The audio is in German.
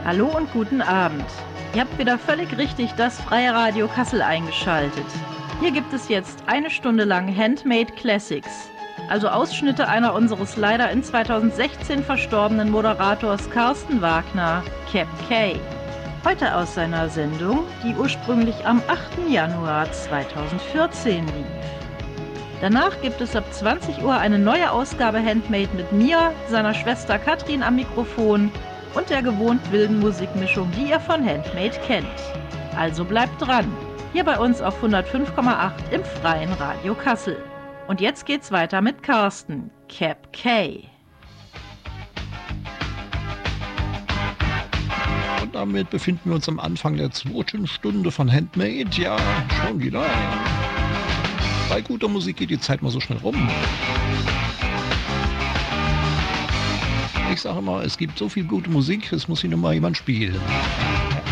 Hallo und guten Abend. Ihr habt wieder völlig richtig das Freie Radio Kassel eingeschaltet. Hier gibt es jetzt eine Stunde lang Handmade Classics, also Ausschnitte einer unseres leider in 2016 verstorbenen Moderators Carsten Wagner, Cap K. Heute aus seiner Sendung, die ursprünglich am 8. Januar 2014 lief. Danach gibt es ab 20 Uhr eine neue Ausgabe Handmade mit mir, seiner Schwester Katrin am Mikrofon und der gewohnt wilden Musikmischung, die ihr von Handmade kennt. Also bleibt dran, hier bei uns auf 105,8 im Freien Radio Kassel. Und jetzt geht's weiter mit Carsten, Cap K. Und damit befinden wir uns am Anfang der 2. Stunde von Handmade. Ja, schon wieder. Bei guter Musik geht die Zeit mal so schnell rum. Ich sage immer, es gibt so viel gute Musik, es muss sie nur mal jemand spielen.